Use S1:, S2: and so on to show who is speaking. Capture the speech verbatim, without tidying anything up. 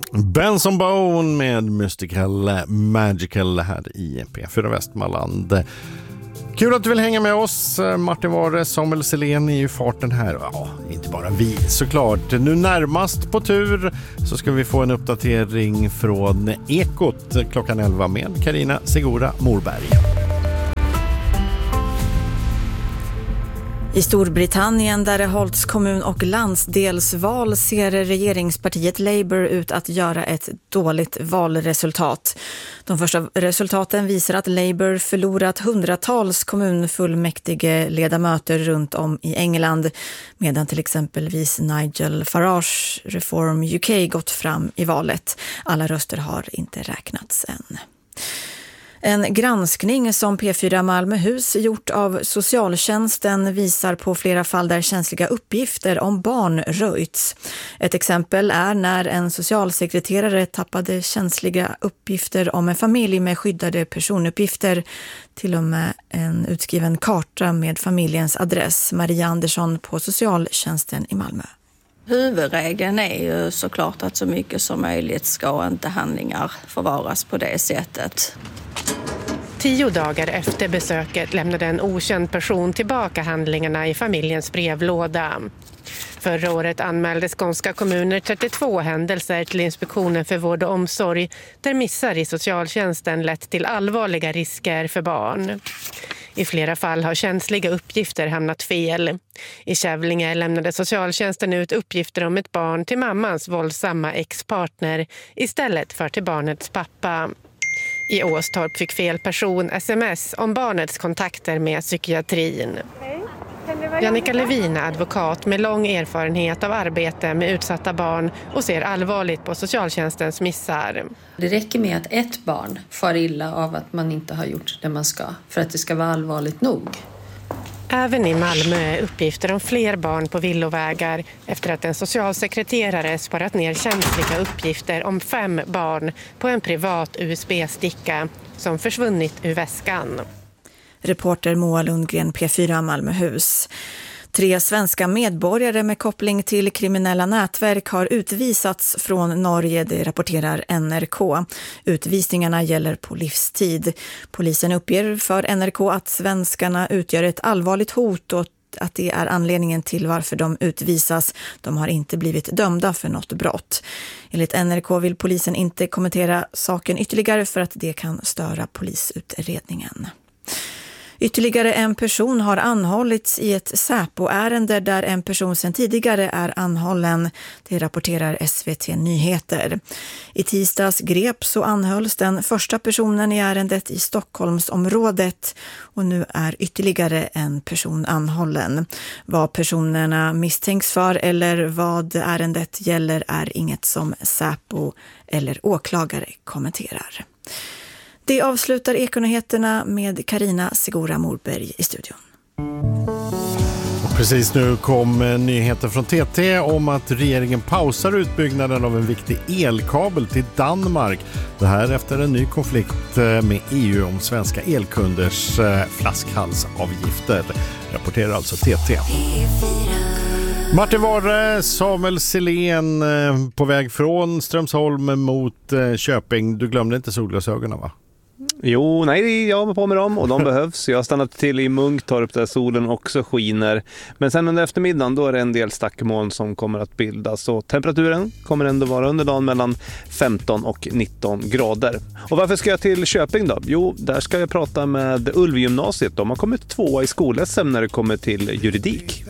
S1: Benson Boone med Mystical Magical här i P fyra Västmanland. Kul att du vill hänga med oss. Martin Ware, Samuel Selén är ju farten här. Ja, inte bara vi såklart. Nu närmast på tur så ska vi få en uppdatering från Ekot klockan elva med Carina Segura Morberg.
S2: I Storbritannien, där det hållits kommun- och landsdelsval, ser regeringspartiet Labour ut att göra ett dåligt valresultat. De första resultaten visar att Labour förlorat hundratals kommunfullmäktige ledamöter runt om i England, medan till exempelvis Nigel Farage Reform U K gått fram i valet. Alla röster har inte räknats än. En granskning som P fyra Malmöhus gjort av socialtjänsten visar på flera fall där känsliga uppgifter om barn röjts. Ett exempel är när en socialsekreterare tappade känsliga uppgifter om en familj med skyddade personuppgifter, till och med en utskriven karta med familjens adress. Maria Andersson på socialtjänsten i Malmö.
S3: Huvudregeln är ju såklart att så mycket som möjligt ska inte handlingar förvaras på det sättet.
S4: Tio dagar efter besöket lämnade en okänd person tillbaka handlingarna i familjens brevlåda. Förra året anmälde skånska kommuner trettiotvå händelser till Inspektionen för vård och omsorg där missar i socialtjänsten lett till allvarliga risker för barn. I flera fall har känsliga uppgifter hamnat fel. I Kävlinge lämnade socialtjänsten ut uppgifter om ett barn till mammans våldsamma ex-partner istället för till barnets pappa. I Åstorp fick fel person sms om barnets kontakter med psykiatrin. Jannica Levin är advokat med lång erfarenhet av arbete med utsatta barn och ser allvarligt på socialtjänstens missar.
S5: Det räcker med att ett barn far illa av att man inte har gjort det man ska för att det ska vara allvarligt nog.
S4: Även i Malmö är uppgifter om fler barn på villovägar efter att en socialsekreterare sparat ner känsliga uppgifter om fem barn på en privat U S B-sticka som försvunnit ur väskan.
S2: Reporter Moa Lundgren, P fyra Malmöhus. Tre svenska medborgare med koppling till kriminella nätverk har utvisats från Norge, det rapporterar N R K. Utvisningarna gäller på livstid. Polisen uppger för N R K att svenskarna utgör ett allvarligt hot och att det är anledningen till varför de utvisas. De har inte blivit dömda för något brott. Enligt N R K vill polisen inte kommentera saken ytterligare för att det kan störa polisutredningen. Ytterligare en person har anhållits i ett Säpo-ärende där en person sedan tidigare är anhållen. Det rapporterar S V T Nyheter. I tisdags greps och anhölls den första personen i ärendet i Stockholmsområdet och nu är ytterligare en person anhållen. Vad personerna misstänks för eller vad ärendet gäller är inget som Säpo eller åklagare kommenterar. Det avslutar Ekonyheterna med Carina Segura Morberg i studion.
S1: Och precis nu kom nyheter från T T om att regeringen pausar utbyggnaden av en viktig elkabel till Danmark. Det här efter en ny konflikt med E U om svenska elkunders flaskhalsavgifter. Rapporterar alltså T T. Martin Ware, Samuel Selén på väg från Strömsholm mot Köping. Du glömde inte solglasögonen, va?
S6: Jo, nej, jag har på med dem och de behövs. Jag har stannat till i Munktorp där solen också skiner. Men sen under eftermiddagen då är det en del stackmoln som kommer att bildas. Och temperaturen kommer ändå vara under dagen mellan femton och nitton grader. Och varför ska jag till Köping då? Jo, där ska jag prata med Ulvgymnasiet. De har kommit tvåa i skol-S M när det kommer till juridik.